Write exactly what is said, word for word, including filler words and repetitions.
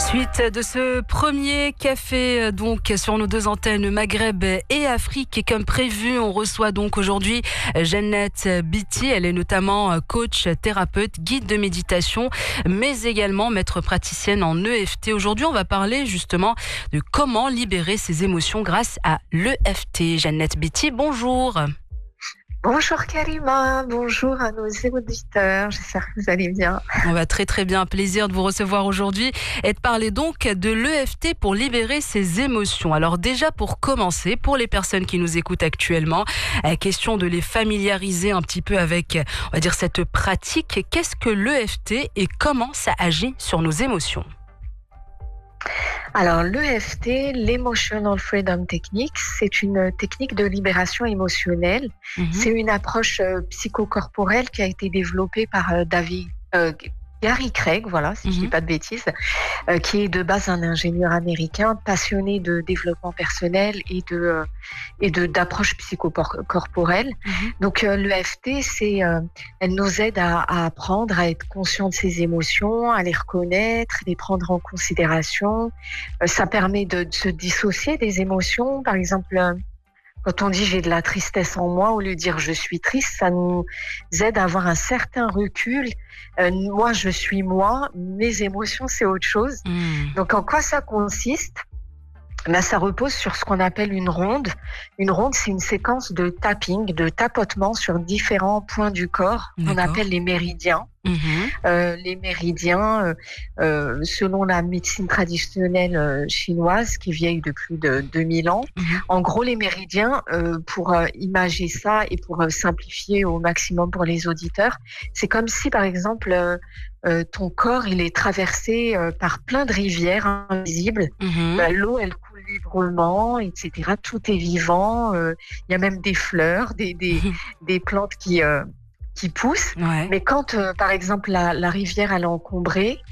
Suite de ce premier café donc sur nos deux antennes Maghreb et Afrique, et comme prévu, on reçoit donc aujourd'hui Jeannette Biti. Elle est notamment coach, thérapeute, guide de méditation, mais également maître praticienne en E F T. Aujourd'hui, on va parler justement de comment libérer ses émotions grâce à l'E F T. Jeannette Biti, bonjour. Bonjour Karima, bonjour à nos auditeurs, j'espère que vous allez bien. On va très très bien, plaisir de vous recevoir aujourd'hui et de parler donc de l'E F T pour libérer ses émotions. Alors déjà pour commencer, pour les personnes qui nous écoutent actuellement, question de les familiariser un petit peu avec, on va dire, cette pratique. Qu'est-ce que l'E F T et comment ça agit sur nos émotions ? Alors, l'E F T, l'Emotional Freedom Technique, c'est une technique de libération émotionnelle. Mmh. C'est une approche euh, psychocorporelle qui a été développée par euh, David, euh, Gary Craig, voilà, si mmh. je ne dis pas de bêtises, euh, qui est de base un ingénieur américain passionné de développement personnel et de euh, et de d'approche psychocorporelle. Mmh. Donc euh, l'E F T, c'est, euh, elle nous aide à, à apprendre à être conscient de ses émotions, à les reconnaître, les prendre en considération. Euh, ça permet de, de se dissocier des émotions, par exemple. Euh, Quand on dit j'ai de la tristesse en moi, au lieu de dire je suis triste, ça nous aide à avoir un certain recul. Euh, moi, je suis moi, mes émotions, c'est autre chose. Mmh. Donc, en quoi ça consiste ? Ben, ça repose sur ce qu'on appelle une ronde. Une ronde, c'est une séquence de tapping, de tapotement sur différents points du corps. D'accord. On appelle les méridiens. Mmh. Euh, les méridiens, euh, euh, selon la médecine traditionnelle euh, chinoise, qui est vieille de plus de deux mille ans, mmh. en gros, les méridiens, euh, pour euh, imager ça et pour euh, simplifier au maximum pour les auditeurs, c'est comme si, par exemple, euh, euh, ton corps, il est traversé euh, par plein de rivières invisibles. Mmh. Ben, l'eau, elle coule librement, et cetera. Tout est vivant. Il euh, y a même des fleurs, des, des, mmh. des plantes qui... Euh, qui poussent, ouais. Mais quand, euh, par exemple, la, la rivière elle est encombrée,